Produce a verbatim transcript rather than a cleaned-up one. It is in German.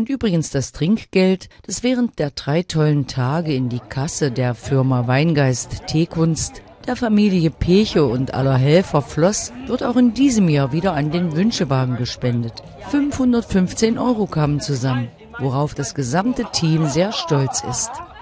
Und übrigens das Trinkgeld, das während der drei tollen Tage in die Kasse der Firma Weingeist Teekunst, der Familie Peche und aller Helfer floss, wird auch in diesem Jahr wieder an den Wünschewagen gespendet. fünfhundertfünfzehn Euro kamen zusammen, worauf das gesamte Team sehr stolz ist.